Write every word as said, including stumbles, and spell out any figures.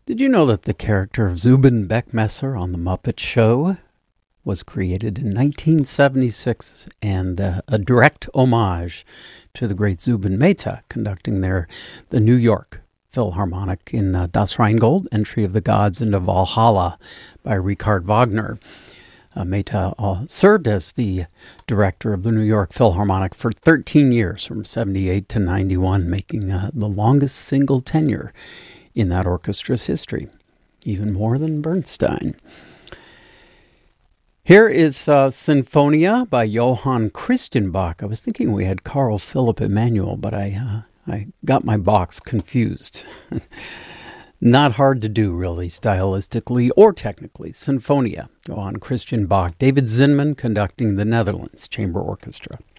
Did you know that the character of Zubin Beckmesser on The Muppet Show was created in nineteen seventy-six and uh, a direct homage to the great Zubin Mehta conducting their the New York Philharmonic in uh, Das Rheingold, Entry of the Gods into Valhalla by Richard Wagner. Uh, Mehta uh, served as the director of the New York Philharmonic for thirteen years, from seventy-eight to ninety-one, making uh, the longest single tenure in that orchestra's history, even more than Bernstein. Here is uh, Sinfonia by Johann Christian Bach. I was thinking we had Carl Philipp Emanuel, but I uh, I got my Bachs confused. Not hard to do, really, stylistically or technically. Sinfonia, Johann Christian Bach. David Zinman conducting the Netherlands Chamber Orchestra.